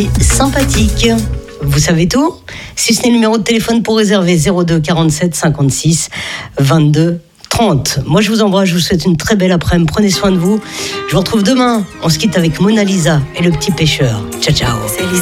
sympathique. Vous savez tout ? Si ce n'est le numéro de téléphone pour réserver, 02 47 56 22 30. Moi, je vous embrasse, je vous souhaite une très belle après-midi. Prenez soin de vous. Je vous retrouve demain. On se quitte avec Mona Lisa et le petit pêcheur. Ciao, ciao.